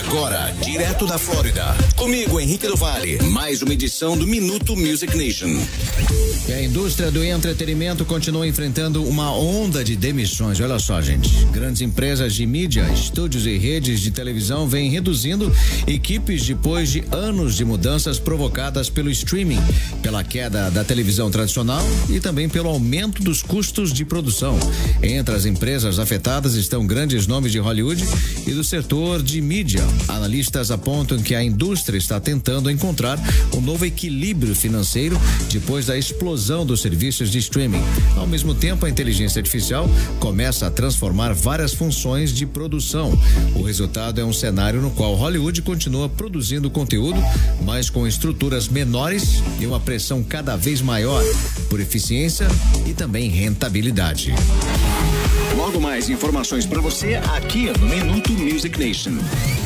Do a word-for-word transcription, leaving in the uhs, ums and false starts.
Agora, direto da Flórida, comigo, Henrique do Vale, mais uma edição do Minuto Music Nation. E a indústria do entretenimento continua enfrentando uma onda de demissões. Olha só, gente. Grandes empresas de mídia, estúdios e redes de televisão vêm reduzindo equipes depois de anos de mudanças provocadas pelo streaming, pela queda da televisão tradicional e também pelo aumento dos custos de produção. Entre as empresas afetadas estão grandes nomes de Hollywood e do setor de mídia. Analistas apontam que a indústria está tentando encontrar um novo equilíbrio financeiro depois da explosão dos serviços de streaming. Ao mesmo tempo, a inteligência artificial começa a transformar várias funções de produção. O resultado é um cenário no qual Hollywood continua produzindo conteúdo, mas com estruturas menores e uma pressão cada vez maior por eficiência e também rentabilidade. Logo mais informações para você aqui no Minuto Music Nation.